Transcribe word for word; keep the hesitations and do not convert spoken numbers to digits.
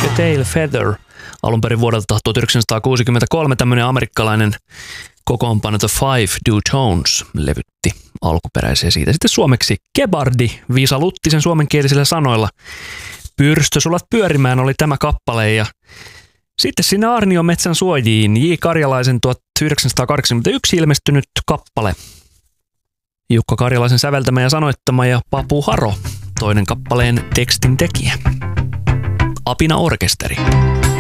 A Tail Feather, alun perin vuodelta tuhatyhdeksänsataakuusikymmentäkolme tämmöinen amerikkalainen kokoonpano The Five Dutones levytti alkuperäisiä siitä. Sitten suomeksi Kebardi, Viisa Luttisen suomenkielisillä sanoilla. Pyrstösulat pyörimään oli tämä kappale ja sitten sinne Aarnion metsän suojiin J. Karjalaisen tuhatyhdeksänsataakahdeksankymmentäyksi ilmestynyt kappale. Jukka Karjalaisen säveltämä ja sanoittama ja Papu Haro, toinen kappaleen tekstin tekijä. Apina Orkesteri.